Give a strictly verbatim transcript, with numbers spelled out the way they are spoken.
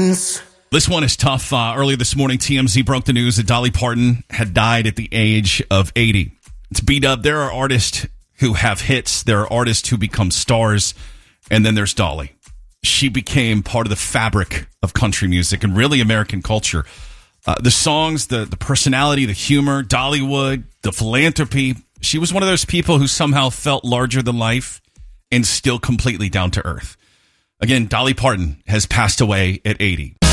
friends. This one is tough. Uh, earlier this morning, T M Z broke the news that Dolly Parton had died at the age of eighty. It's beat up. There are artists who have hits. There are artists who become stars. And then there's Dolly. She became part of the fabric of country music and really American culture. Uh, the songs, the, the personality, the humor, Dollywood, the philanthropy. She was one of those people who somehow felt larger than life and still completely down to earth. Again, Dolly Parton has passed away at eighty.